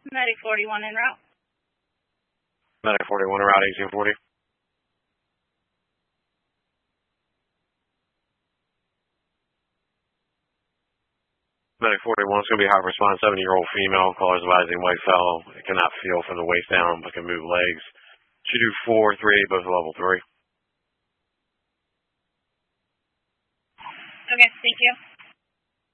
Medic 41 en route. Medic 41 en route, 1840. Medic 41 is going to be hot response, 70-year-old female, callers advising white fellow. It cannot feel from the waist down, but can move legs. Should do 4, 3, both level 3. Okay, thank you.